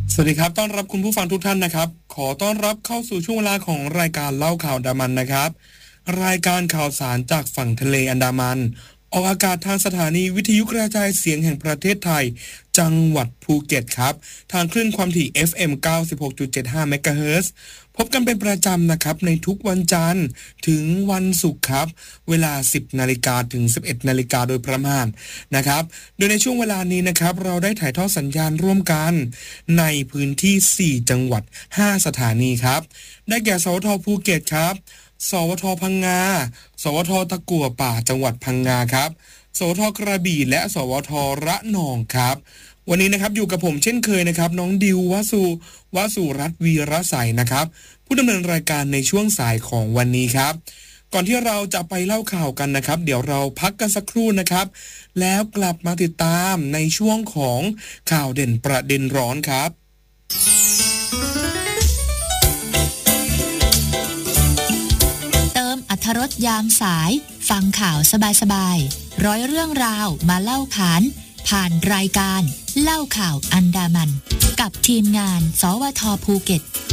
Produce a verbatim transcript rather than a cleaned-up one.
สวัสดีครับต้อนรับคุณผู้ฟังทุกท่านนะครับขอต้อนรับเข้าสู่ช่วงเวลาของรายการเล่าข่าวอันดามันนะครับรายการข่าวสารจากฝั่งทะเลอันดามันออกอากาศทางสถานีวิทยุกระจายเสียงแห่งประเทศไทยจังหวัดภูเก็ตครับทางคลื่นความถี่ เอฟ เอ็ม เก้าสิบหกจุดเจ็ดห้า เมกะเฮิรตซ์พบกันเป็นประจำนะครับในทุกวันจันทร์ถึงวันศุกร์ครับเวลา สิบนาฬิกาถึง สิบเอ็ดนาฬิกาโดยประมาณนะครับโดยในช่วงเวลานี้นะครับเราได้ถ่ายทอดสัญญาณร่วมกันในพื้นที่สี่จังหวัดห้าสถานีครับได้แก่สวทภูเก็ตครับสวทพังงาสวทตะกั่วป่าจังหวัดพังงาครับสวทกระบี่และสวทระนองครับวันนี้นะครับอยู่กับผมเช่นเคยนะครับน้องดิววสุวสุรัตน์วีรใสนะครับผู้ดำเนินรายการในช่วงสายของวันนี้ครับก่อนที่เราจะไปเล่าข่าวกันนะครับเดี๋ยวเราพักกันสักครู่นะครับแล้วกลับมาติดตามในช่วงของข่าวเด่นประเด็นร้อนครับเติมอรรถรสยามสายฟังข่าวสบายๆร้อยเรื่องราวมาเล่าขานผ่านรายการเล่าข่าวอันดามันกับทีมงานสวทภูเก็ต